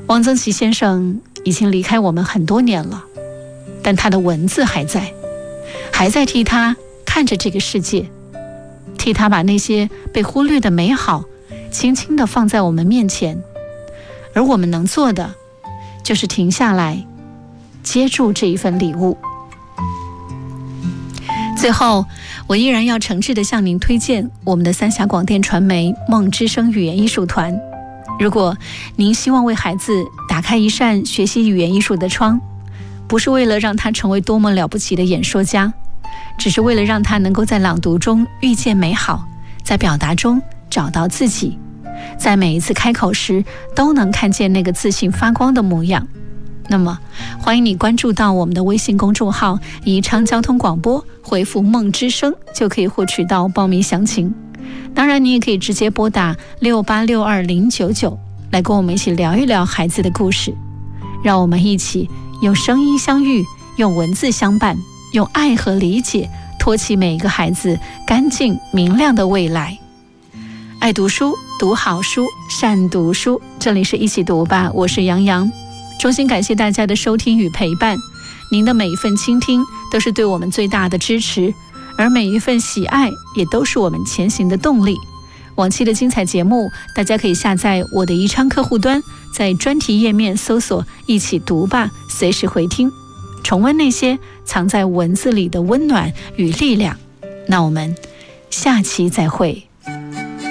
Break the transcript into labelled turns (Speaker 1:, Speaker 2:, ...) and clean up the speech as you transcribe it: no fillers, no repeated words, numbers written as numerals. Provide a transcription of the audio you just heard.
Speaker 1: 汪曾祺先生已经离开我们很多年了，但他的文字还在替他看着这个世界，替他把那些被忽略的美好轻轻地放在我们面前。而我们能做的就是停下来接住这一份礼物。最后，我依然要诚挚地向您推荐我们的三峡广电传媒梦之声语言艺术团。如果您希望为孩子打开一扇学习语言艺术的窗，不是为了让他成为多么了不起的演说家，只是为了让他能够在朗读中遇见美好，在表达中找到自己，在每一次开口时都能看见那个自信发光的模样，那么欢迎你关注到我们的微信公众号宜昌交通广播，回复梦之声就可以获取到报名详情。当然你也可以直接拨打6862-099来跟我们一起聊一聊孩子的故事，让我们一起用声音相遇，用文字相伴，用爱和理解托起每一个孩子干净明亮的未来。爱读书，读好书，善读书，这里是一起读吧，我是杨洋。衷心感谢大家的收听与陪伴，您的每一份倾听都是对我们最大的支持，而每一份喜爱也都是我们前行的动力。往期的精彩节目大家可以下载我的宜昌客户端，在专题页面搜索一起读吧，随时回听，重温那些藏在文字里的温暖与力量。那我们下期再会。